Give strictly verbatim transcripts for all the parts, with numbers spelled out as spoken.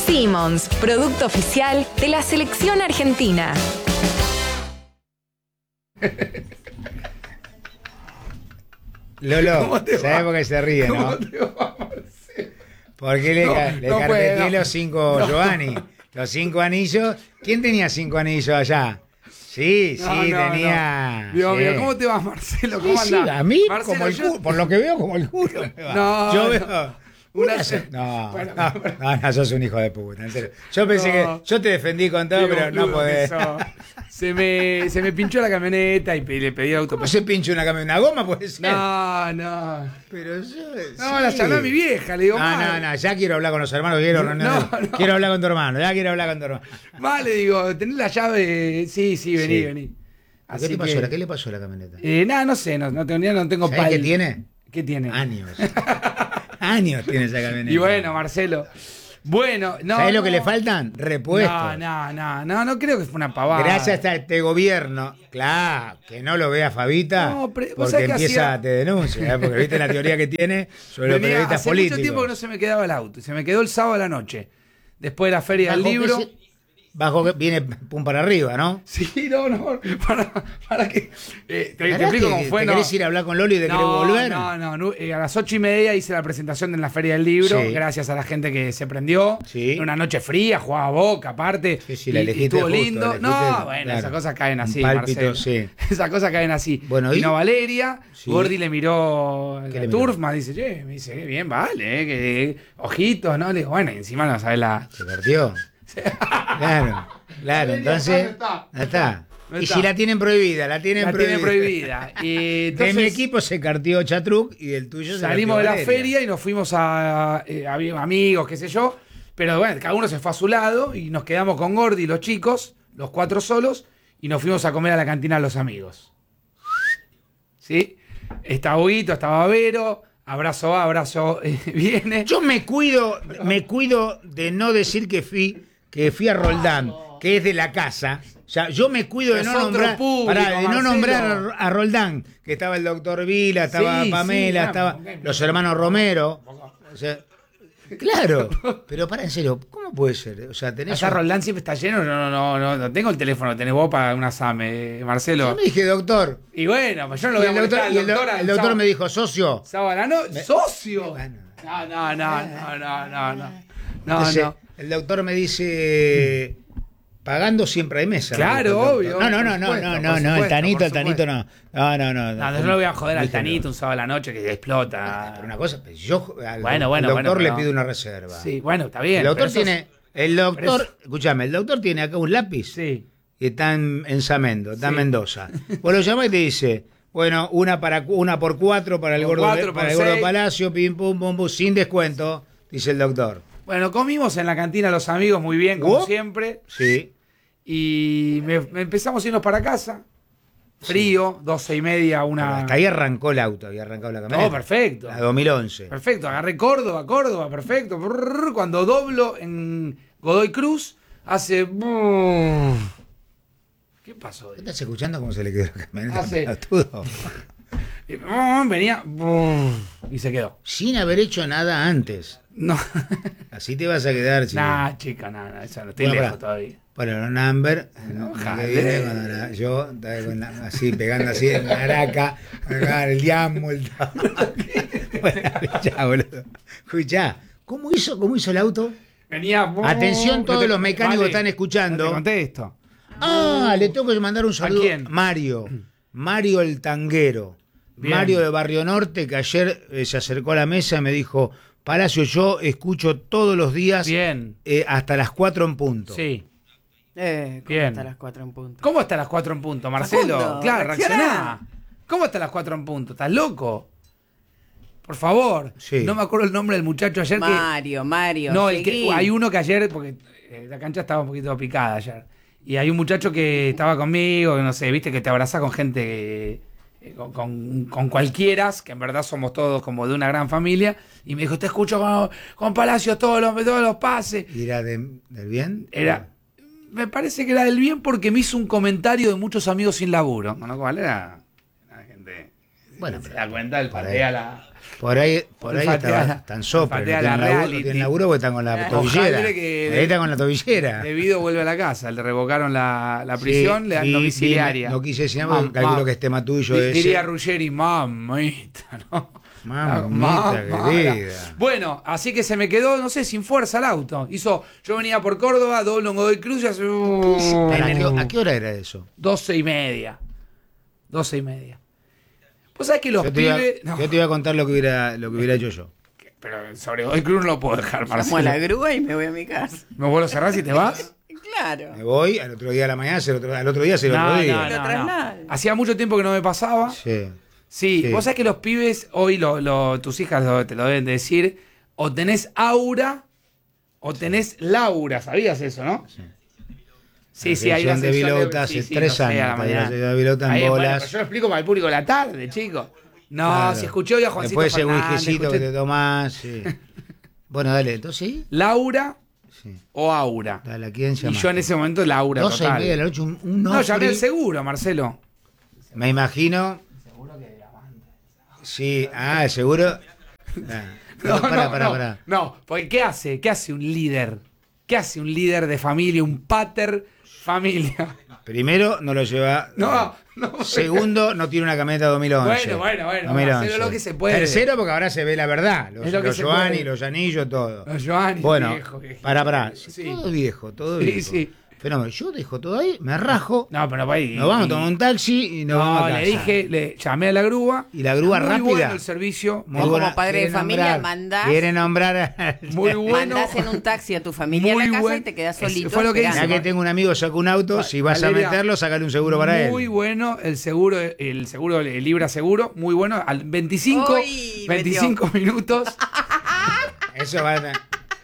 Simmons, producto oficial de la selección argentina. Lolo, ¿sabes por qué se ríe, no? ¿Cómo te va, Marcelo? Porque le, No, le no carpeteé puede, no. los cinco No. Giovanni. Los cinco anillos. ¿Quién tenía cinco anillos allá? Sí, No, sí, no, tenía. no. Dios sí. mío, ¿cómo te vas, Marcelo? ¿Cómo Sí, sí, andás? a mí, Marcelo, como el yo- culo, por lo que veo, como el culo. me va. No, Yo no. veo. Una- Una se- no, Bueno, no, pero- no, no, sos un hijo de puta, en serio. Yo pensé No. que. Yo te defendí con todo, Qué pero no boludo podés. que sos. Se me, se me pinchó la camioneta y pe- le pedí el auto. ¿Cómo se pincha una camioneta? ¿Una goma puede ser? No, no. Pero yo. No, sí. la llamé a mi vieja, le digo, No, "Ma, no, no, ya quiero hablar con los hermanos, quiero, no, No, no, no. quiero hablar con tu hermano, ya quiero hablar con tu hermano. ma", le digo, ¿tenés la llave? Sí, sí, vení, Sí. vení. ¿Qué te pasó? ¿Qué le pasó a la camioneta? Eh, nada, no sé, no, no tengo, no tengo ¿Sabés pal- qué tiene? ¿Qué tiene? Años. Años tiene esa camioneta. Y bueno, Marcelo. Bueno, no. ¿Sabés lo no. que le faltan? Repuestos. No, no, no, no, no creo que fue una pavada. Gracias a este gobierno, claro, que no lo vea Fabita, No, pero vos porque sabés que empieza, hacía- te denuncia, ¿eh? Porque viste la teoría que tiene sobre los Venía periodistas hace políticos. mucho tiempo que no se me quedaba el auto. Y se me quedó el sábado a la noche. Después de la feria del Bajo que libro. se- Bajo que viene pum para arriba, ¿no? Sí, no, no. Para, para que. Eh, te, te ¿Verdad explico que cómo fue. ¿Te no. querés ir a hablar con Loli y te querés volver? No, no, no, eh, a las ocho y media hice la presentación en la Feria del Libro, Sí. gracias a la gente que se prendió. Sí. Una noche fría, jugaba Boca, aparte. Sí, sí, y- la y elegiste estuvo justo, lindo. la elegiste, No, bueno, claro. esas cosas caen así, Un pálpito, Marcelo. sí. Esas cosas caen así. Bueno, ¿y? Vino Valeria, Sí. Gordi le miró ¿Qué la le miró? Turfma, dice, che, me dice, qué bien, vale, eh, que ojitos, ¿no? Le digo, bueno, y encima no sabes la. Se perdió. Claro, claro, entonces. está. No está. No Y está. si la tienen prohibida, la tienen La prohibida. tiene prohibida. Y De entonces, mi equipo se cartió Chatruc y del tuyo se salimos de cartió la Valeria. feria y nos fuimos a, eh, había amigos, qué sé yo, pero bueno, cada uno se fue a su lado y nos quedamos con Gordi, los chicos, los cuatro solos, y nos fuimos a comer a la cantina a los amigos. ¿Sí? Estaba Huguito, estaba Vero, abrazo va, abrazo eh, viene. Yo me cuido, me cuido de no decir que fui, que fui a Roldán, que es de la casa. O sea, yo me cuido de Es no otro nombrar, público, pará, de no Marcelo. nombrar a Roldán, que estaba el doctor Vila, estaba Sí, Pamela, sí, estaba vamos, ok. los hermanos Romero. O sea, claro, pero para en serio, ¿cómo puede ser? O sea, tenés Allá un- Roldán siempre está lleno, no, no, no, no tengo el teléfono, tenés vos para una SAME, Marcelo. Yo me dije, doctor. Y bueno, pues yo no Y lo voy a el doctor, molestar y al el do- doctor. al el doctor sábado- me dijo, socio. sábado a la noche. ¿Socio? Bueno. No, no, no, no, no, no, no. No, Entonces, no. el doctor me dice, pagando siempre hay mesa. Claro, me dijo el doctor. obvio, No, no, por no, no, supuesto, no, por no, no, el supuesto, tanito, por el tanito no. No, no, no. No, yo no lo voy a joder al Dígelo. Tanito un sábado a la noche que explota. Pero una cosa, pues, yo al Bueno, bueno, el doctor bueno, le pero- pido una reserva. Sí, bueno, está bien. El doctor pero eso tiene, el doctor, pero escúchame, el doctor tiene acá un lápiz es- Sí. y está en, en Samendo, está en Sí. Mendoza. Vos lo llamás y te dice, bueno, una para cu- una por cuatro para el Por gordo, cuatro, para por el gordo seis. Palacio, pim pum pum pum, sin descuento, dice el doctor. Bueno, comimos en la cantina los amigos muy bien, como ¿Oh? siempre. Sí. Y me, me empezamos a irnos para casa. Frío, doce y media, una. Hasta ahí arrancó el auto, había arrancado la camioneta. Todo perfecto. La dos mil once. Perfecto, agarré Córdoba, Córdoba, perfecto. Brrr, cuando doblo en Godoy Cruz, hace. brrr. ¿Qué pasó? ¿Estás escuchando cómo se le quedó la camioneta? Ah, sí. Pelotudo? Y, brrr, venía. brrr, y se quedó. Sin haber hecho nada antes. No. Así te vas a quedar. chico. Nah, chica, nada, eso no estoy Bueno, lejos pará. todavía. Bueno, Number, No, que jale. viene cuando la- yo estaba con la- así pegando así en la araca, acá, el diamo, el Bueno, escuchá, boludo. Escuchá, ¿cómo hizo, cómo hizo el auto? Venía. brrr, Atención, no todos te- los mecánicos vale, están escuchando. no te contesto. Ah, le tengo que mandar un saludo. quién? Mario. Mario el tanguero. Bien. Mario de Barrio Norte, que ayer eh, se acercó a la mesa y me dijo, Palacio, yo escucho todos los días Bien. eh, hasta las cuatro en punto. Sí. Eh, ¿cómo Bien. está a las cuatro en punto? ¿Cómo hasta las cuatro en punto, Marcelo? Facundo, Claro, reaccioná. reaccioná. ¿Cómo hasta las cuatro en punto? ¿Estás loco? Por favor. Sí. No me acuerdo el nombre del muchacho ayer que. Mario, Mario. No, el que, seguí. hay uno que ayer, porque eh, la cancha estaba un poquito picada ayer. Y hay un muchacho que estaba conmigo, que no sé, viste, que te abraza con gente, eh, con, con, con cualquiera, que en verdad somos todos como de una gran familia. Y me dijo, te escucho con, con Palacios todos los, todos los pases. ¿Y era de- del bien? Era, me parece que era del bien porque me hizo un comentario de muchos amigos sin laburo. Con lo cual era, era gente Bueno, ¿Se pero da cuenta? El por ahí- patea la... Por ahí, por ahí Olfatea estaba, la- están sopres, no olfatea tienen la laburo, no reality. tienen laburo porque están con la Ojalá tobillera. que- Ahí están con la tobillera. Debido vuelve a la casa, le revocaron la, la prisión, Sí, le dan vi- domiciliaria. vi- no quise decir nada Mam- porque calculo mam- que es tema tuyo Di- ese. Diría Ruggeri, mamita, ¿no? Mamita Mamá. querida. Bueno, así que se me quedó, no sé, sin fuerza el auto. Hizo, yo venía por Córdoba, doblo en Godoy Cruz y hace uh, ¿A qué, ¿A qué hora era eso? doce y media. Doce y media. Pues sabés que los Yo te, iba, pibes. No, yo te iba a contar lo que hubiera, lo que hubiera hecho yo. pero sobre Godoy Cruz no lo puedo dejar, Llamo a la Marcelo. grúa y me voy a mi casa. ¿Me vuelvo a cerrar si te vas? Claro. Me voy, al otro día de la mañana, al otro, al otro día se lo No, otro no, día. no, Lo no. traslado. Hacía mucho tiempo que no me pasaba. Sí. Sí, Sí. vos sabés que los pibes, hoy lo, lo- tus hijas lo- te lo deben decir, o tenés aura o tenés Laura, ¿sabías eso, no? Sí. Sí, La sí, hay una sección de sección Vilota hace tres no sé, a la años, mañana. la sección de Vilota en Ahí, bueno, bolas. pero yo lo explico para el público de la tarde, chicos. No, Claro. si escuché hoy a Juancito Después ese Fernández, whiskycito que escuché te tomás. Sí. Bueno, dale, entonces sí. Laura Sí. o Aura. Dale, ¿a quién Y llamaste? yo en ese momento Laura, Doce y total. media de la noche, un, un No, llamé al Nofri. seguro, Marcelo. Me imagino. Sí, ah, el seguro. Ah. No, pará, no, pará, no, pará. no, porque ¿qué hace? ¿Qué hace un líder? ¿Qué hace un líder de familia, un pater familia? Primero, no lo lleva. No, no. Segundo, no tiene una camioneta dos mil once. Bueno, bueno, bueno, dos mil once. Marcelo, lo que se puede. Tercero, porque ahora se ve la verdad. Los, Es lo que los se Giovanni, puede. los anillos, todo. Los Giovanni, Bueno, viejo, que- para, para. Sí. Todo viejo, todo Sí, viejo. sí. Fenómeno. Yo dejo todo ahí, me rajo. No, pero para ahí. Nos vamos a tomar un taxi y nos vamos a No, casa. le dije, le llamé a la grúa. Y la grúa Muy rápida. bueno el servicio. Muy Vos como buena. padre de Quiere familia, nombrar- mandás- Quiere nombrar. a- Muy bueno. Mandás en un taxi a tu familia a Muy la casa buen- y te quedas Ese solito fue lo que hice. Ya esperando. que tengo un amigo, saca un auto, si vas Valeria, a meterlo, sacale un seguro para él. Muy bueno el seguro, el seguro, el Libra Seguro, muy bueno. Al veinticinco, Uy, veinticinco minutos. Eso va a...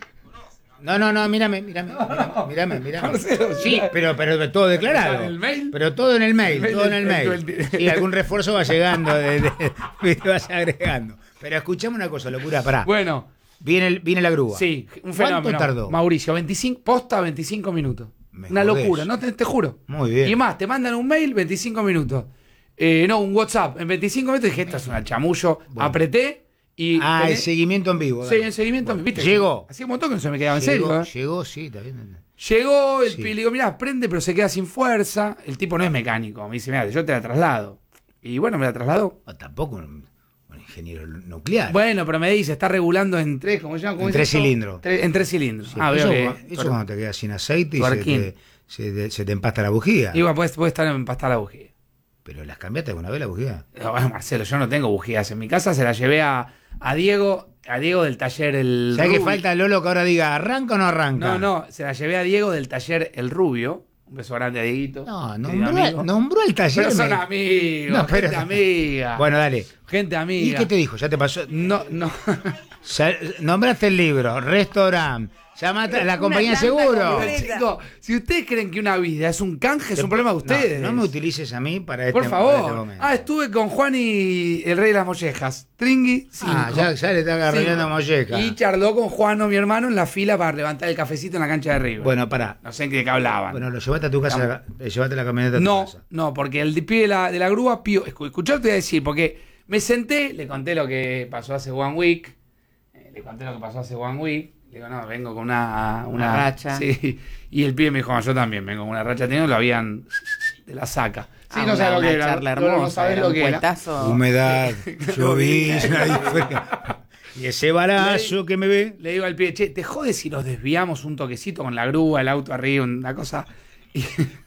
No, no, no, mírame, mírame, mírame, mírame, mírame. Marcelo, Sí, ya. pero, pero todo declarado. ¿En el mail? Pero todo en el mail, El mail todo en del- el mail. del- del- Sí, algún refuerzo va llegando, de, de- te vas agregando. Pero escuchame una cosa, locura, pará. Bueno, Viene, el- viene la grúa. sí, un ¿Cuánto fenómeno. tardó? Mauricio, veinticinco, posta veinticinco minutos. Me Una jodés. locura, no te, te juro. Muy bien. Y más, te mandan un mail, veinticinco minutos. Eh, no, un WhatsApp, en veinticinco minutos dije, esto es una chamullo. Bueno. Apreté y. Ah, el tenés- seguimiento en vivo. Sí, dale. en seguimiento. ¿viste? Llegó. Hacía un montón que no se me quedaba en Llegó, serio. ¿eh? llegó, sí, está bien. Llegó, el Sí. pibe, le digo, mirá, prende, pero se queda sin fuerza. El tipo no es mecánico. Me dice, mira, yo te la traslado. Y bueno, me la trasladó. O tampoco un, un ingeniero nuclear. Bueno, pero me dice, está regulando en tres, ¿cómo se llama? ¿Cómo En dice tres eso? cilindros. Tre- en tres cilindros. Sí, ah, eso veo que. eso cuando te quedas sin aceite y se Tuarquín. te, se, te, se te empasta la bujía. Igual puede, puede estar empastada la bujía. Pero las cambiaste alguna vez la bujía. No, bueno, Marcelo, yo no tengo bujías en mi casa, se la llevé a, a Diego, a Diego del taller El ¿Sabes que Rubio. falta Lolo que ahora diga, ¿arranca o no arranca? No, no, se la llevé a Diego del taller El Rubio. Un beso grande a Dieguito. No, querido nombró, amigo. nombró el taller. Pero son me- amigos, No, pero- gente amiga. Bueno, dale. Gente ¿Y amiga. qué te dijo? ¿Ya te pasó? No, no. Sa- Nombraste el libro, restaurante, llamaste a la Una compañía de tanda seguro. completa. Chicos, si ustedes creen que una vida es un canje, es un problema de ustedes. No, no me utilices a mí para este, Por para este favor. momento. Ah, estuve con Juan y el rey de las mollejas. Tringui, cinco. Ah, ya, ya le está arreglando Cinco. molleja. Y charló con Juano, mi hermano, en la fila para levantar el cafecito en la cancha de River. Bueno, pará. No sé en qué qué hablaban. Bueno, lo llevaste a tu casa, eh, llevaste la camioneta a tu no, casa. no, porque el pibe de la, de la grúa, pío, escu- escuchá lo que te voy a decir, porque me senté, le conté lo que pasó hace One Week, eh, le conté lo que pasó hace One Week, le digo, no, vengo con una, una, Una racha. Sí, y el pibe me dijo, no, yo también vengo con una racha, tenía, lo habían de la saca. Sí, Ah, no una- sabes lo una que era, charla no, no hermosa, sabes era lo un que era. cuentazo. Humedad, llovizna y frío. Y ese balazo que me ve. Le digo al pibe, che, ¿te jode si nos desviamos un toquecito con la grúa, el auto arriba, una cosa? Y-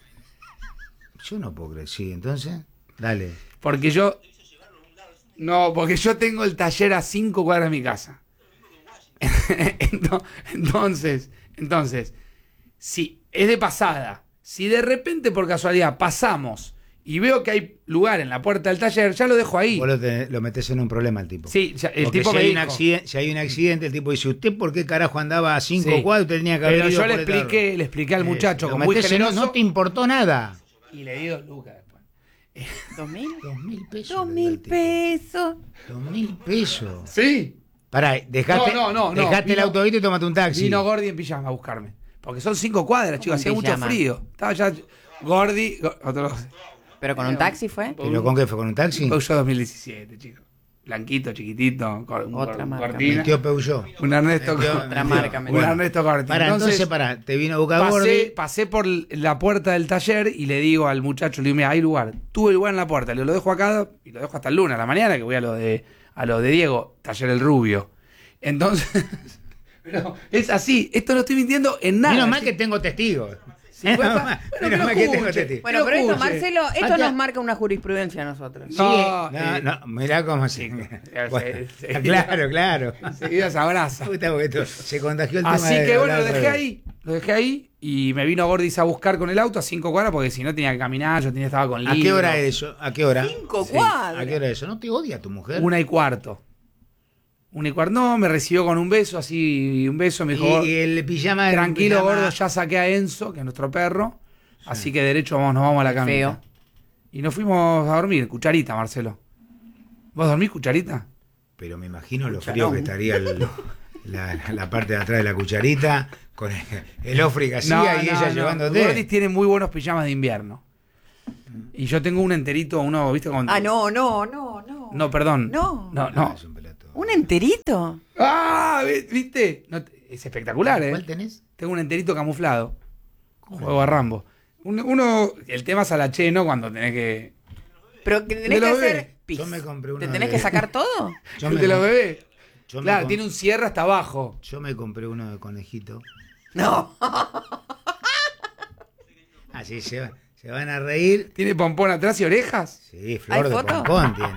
Yo no puedo creer, sí, entonces, dale. Porque yo. No, porque yo tengo el taller a cinco cuadras de mi casa. Ento- Entonces, entonces, si es de pasada, si de repente por casualidad pasamos y veo que hay lugar en la puerta del taller, ya lo dejo ahí. Vos lo, te- lo metés en un problema al tipo. Sí, ya- el Porque tipo si me hay, dijo. un accidente, si hay un accidente, el tipo dice, ¿usted por qué carajo andaba a cinco Sí. cuadros? Usted tenía que haber Pero ido yo le por esta expliqué, ruta". le expliqué al Eh, muchacho lo como muy metés en- generoso. No te importó nada. Y le di dos lucas después. ¿Dos mil? Dos mil pesos. Dos le mil dio el tipo. pesos. Dos mil pesos. Sí. Pará, dejaste, No, no, no, no. dejaste el Vino- autovito y tomate un taxi. Vino Gordi en pijama a buscarme. Porque son cinco cuadras, chicos. ¿Cómo Hacía en mucho pijama? frío. Estaba ya. Gordi. Go- otro- ¿Pero con un taxi fue? ¿Pero con qué fue? ¿Con un taxi? Peugeot dos mil diecisiete, chicos. Blanquito, chiquitito, con un, Otra con marca. cortina. El tío Peugeot. Un Ernesto El tío- Cortina. Otra marca, me Un dijo. Ernesto Cortina. Para, entonces, para, te vino a buscar pasé, Gordi. pasé por la puerta del taller y le digo al muchacho, le digo, mira, hay lugar. Tuve lugar en la puerta, le lo dejo acá y lo dejo hasta el lunes a la mañana, que voy a lo de a lo de Diego, taller El Rubio. Entonces, pero es así, esto no estoy mintiendo en nada. Menos mal Sí. que tengo testigos. Sí, pues, Menos pa- mal- pero menos que mal lo que tengo escuche. testigos. Bueno, Pero pero esto, escuche. Marcelo, esto Acá- nos marca una jurisprudencia a nosotros. No, Sí, eh, no, no, mirá cómo se. eh, Bueno, se- se- claro, claro. enseguida se abraza. Puta, porque esto- se contagió el tema. Así de que bueno, lo hablar dejé de- ahí, lo dejé ahí y me vino Gordis a buscar con el auto a cinco cuadras porque si no tenía que caminar, yo tenía, estaba con ¿A qué libros. hora es eso? ¿A qué hora? Cinco Sí. cuadras. ¿A qué hora es eso? ¿No te odia tu mujer? Una y cuarto. Una y cuarto. No, me recibió con un beso, así, un beso, me dijo, Y, y el pijama era un tranquilo, pijama- gordo, ya saqué a Enzo, que es nuestro perro, así que derecho vamos, nos vamos a la camita. Feo. Y nos fuimos a dormir, cucharita, Marcelo. ¿Vos dormís, cucharita? Pero me imagino lo Cucharón. frío que estaría el- la, la parte de atrás de la cucharita, con el, el ofri que hacía y ella llevándote. Gordis tiene muy buenos pijamas de invierno. Y yo tengo un enterito, uno, ¿viste? Con... Ah, no, no, no, no. No, perdón. No. No, Ah, no. es un pelotudo. ¿Un enterito? ¡Ah! vi- ¿Viste? No te- es espectacular, ¿eh? ¿Cuál tenés? Tengo un enterito camuflado. Juego a Rambo. Uno, uno- el tema es a la che, ¿no? Cuando tenés que... Pero que De tenés que los hacer bebés. pis. Yo me compré uno ¿Te tenés de- que sacar todo? Yo el me, de los com- bebés. yo me Claro, com- tiene un cierre hasta abajo. yo me compré uno de conejito. No. Así se, va- se van a reír. ¿Tiene pompón atrás y orejas? Sí, flor ¿Hay de foto? pompón tiene.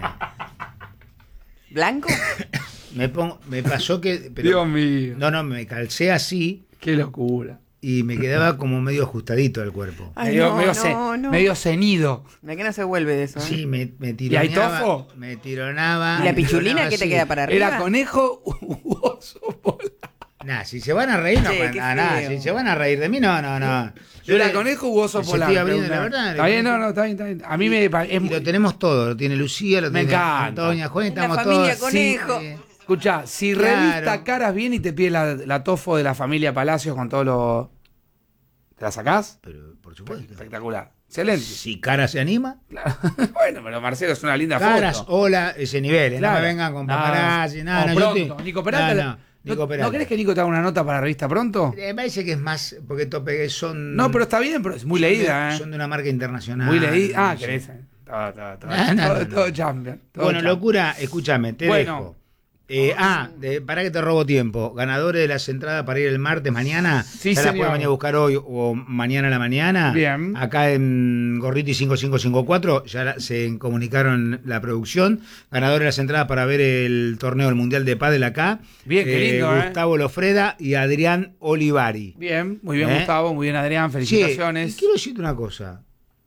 ¿Blanco? Me, pongo, me pasó que... pero- Dios mío. no, no, me calcé así Qué locura. y me quedaba como medio ajustadito el cuerpo. Ay, medio, no, medio, no, ce- no. medio cenido. ¿De qué no se vuelve de eso? eh? Sí, me, me ¿Y hay tironeaba. tofo? Me tironaba. ¿Y la me pichulina tironaba qué te así. queda para arriba? Era conejo u oso polar. Nah, si se van a reír, no Che, pasa qué nada, nada. feo. Si se van a reír de mí, no, no, no. Yo ¿Era le- conejo u oso les polar? estoy abriendo la Preguntaba. verdad. Está bien, no, no, está bien, está bien. A mí me... pa- es Y muy- lo tenemos todo, lo tiene Lucía, lo Me tiene encanta. Antonia, Juan, Una estamos familia todos. conejo. Sí, eh, Escuchá, si Claro. revista Caras viene y te pide la, la tofo de la familia Palacios con todo lo... ¿Te la sacás? pero por supuesto. Espectacular. Excelente. Si Cara se anima, Claro. Bueno, pero Marcelo es una linda Caras, foto. hola, ese nivel, ¿eh? Claro. No me vengan con No, paparazzi, nada, no, no, yo pronto. estoy- Nico Peralta. No, la- no, Nico ¿No, Peralta. ¿No querés que Nico te haga una nota para la revista pronto? Eh, Me parece que es más, porque tope son. No, pero está bien, pero es muy son de- leída, ¿eh? Son de una marca internacional. Muy leída. Ah, no sé. querés. Todo, todo, todo, No, no, todo, no, todo no. champion. todo Bueno, champion. locura, escúchame, te Bueno. dejo. Eh, ah, de, para que te robo tiempo. Ganadores de las entradas para ir el martes mañana. Sí, ya las señor. pueden venir a buscar hoy o mañana a la mañana. Bien. Acá en Gorriti cinco cinco cinco cuatro ya la- se comunicaron la producción. Ganadores de las entradas para ver el torneo del Mundial de Pádel acá. Bien, qué lindo, ¿eh? Gustavo Lofreda y Adrián Olivari. Bien, muy bien, ¿Eh? Gustavo, muy bien, Adrián, Che, felicitaciones. y quiero decirte una cosa.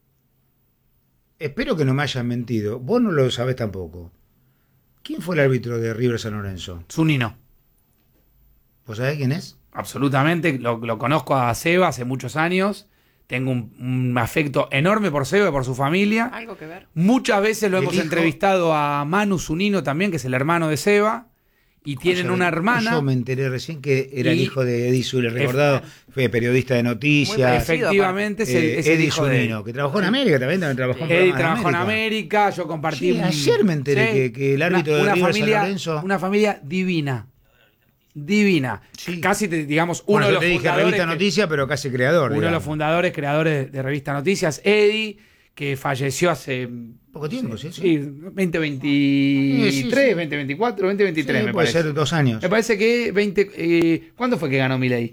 Espero que no me hayan mentido. Vos no lo sabés tampoco. ¿Quién fue el árbitro de River San Lorenzo? Zunino, ¿Vos sabés quién es? absolutamente, lo, lo conozco a Seba hace muchos años, tengo un, un afecto enorme por Seba y por su familia. Algo que ver. Muchas veces lo ¿El hemos hijo? entrevistado a Manu Zunino también, que es el hermano de Seba, y tienen O sea, una hermana. Yo me enteré recién que era el Y- hijo de Eddie Zule, recordado. Fue periodista de Muy noticias. parecido. Efectivamente, es el, Eh, es el Eddie hijo de Zunino, que trabajó en América también, también trabajó en Eddie programas de trabajó en América, yo compartí. Sí, ayer me enteré que- que el árbitro de una, River San familia, Lorenzo- Una familia divina. Divina. Sí. Casi, te- digamos, uno Bueno, de yo los te dije fundadores. revista que- Noticias, pero casi creador. uno de los digamos. fundadores, creadores de Revista Noticias, Eddie, que falleció hace. Poco tiempo, sí. Sí, veinte veintitrés, Sí, sí, sí. veinte veinticuatro, veinte veintitrés, Sí, me puede parece. ser dos años. Me parece que veinte. Eh, ¿Cuándo fue que ganó Milei?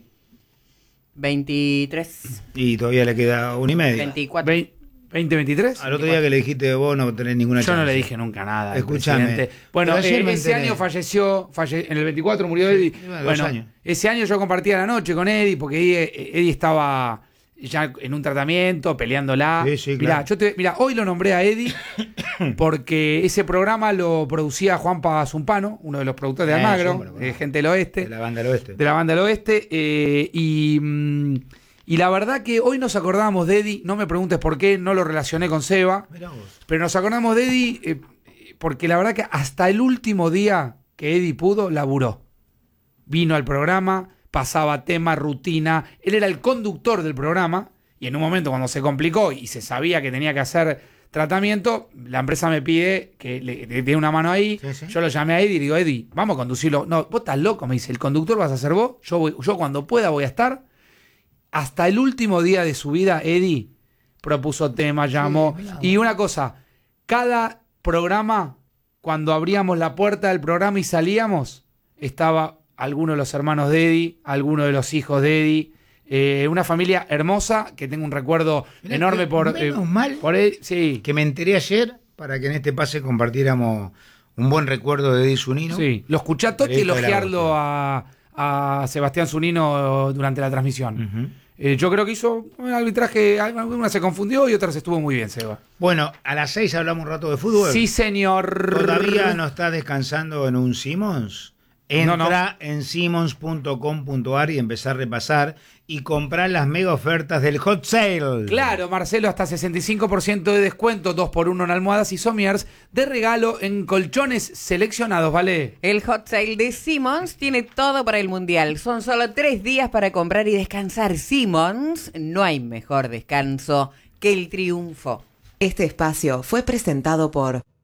veintitrés, Y todavía le queda un y medio. veinticuatro. ¿veinte veintitrés? Al otro día que le dijiste vos no tenés ninguna Yo chance. no le dije nunca nada. al Escuchame, presidente. Bueno, pero ayer eh, me ese enteré. año falleció, falle- en el veinticuatro murió Eddie. iba dos Bueno, años. ese año yo compartía la noche con Eddie, porque Eddie, Eddie estaba ya en un tratamiento, peleándola. Sí, sí, Mirá, claro. yo te, mirá, hoy lo nombré a Eddie porque ese programa lo producía Juanpa Zumpano, uno de los productores de Eh, Almagro, yo me lo conozco. de Gente del Oeste. De la banda del oeste. De la banda del oeste. eh, y, mm, y la verdad que hoy nos acordábamos de Eddie. No me preguntes por qué, no lo relacioné con Seba. Mirá vos. Pero nos acordamos de Eddie eh, porque la verdad que hasta el último día que Eddie pudo, laburó. Vino al programa, pasaba tema, rutina. Él era el conductor del programa. Y en un momento cuando se complicó y se sabía que tenía que hacer tratamiento, la empresa me pide que le, le dé una mano ahí. Sí, sí. Yo lo llamé a Eddie y digo, Eddie, vamos a conducirlo. No, vos estás loco, me dice, el conductor vas a ser vos, yo, voy, yo cuando pueda voy a estar. Hasta el último día de su vida, Eddie propuso temas, llamó. Sí, mirá, y una cosa, cada programa, cuando abríamos la puerta del programa y salíamos, estaba alguno de los hermanos de Eddie, alguno de los hijos de Eddie. Eh, una familia hermosa que tengo un recuerdo Mirá enorme que por, menos eh, mal por Eddie. Sí, que me enteré ayer para que en este pase compartiéramos un buen recuerdo de Eddie Zunino. sí. Lo escuché a Totti Periodista de la elogiarlo Voz. a, a Sebastián Zunino durante la transmisión. Ujú. Eh, yo creo que hizo un arbitraje, una se confundió y otras estuvo muy bien, Seba. Bueno, a las seis hablamos un rato de fútbol. Sí, señor. ¿Todavía no estás descansando en un Simmons? Entra No, no. en simmons punto com punto ar y empezá a repasar y comprar las mega ofertas del Hot Sale. Claro, Marcelo, hasta sesenta y cinco por ciento de descuento, dos por uno en almohadas y somiers, de regalo en colchones seleccionados, ¿vale? El hot sale de Simmons tiene todo para el Mundial. Son solo tres días para comprar y descansar. Simmons, no hay mejor descanso que el triunfo. Este espacio fue presentado por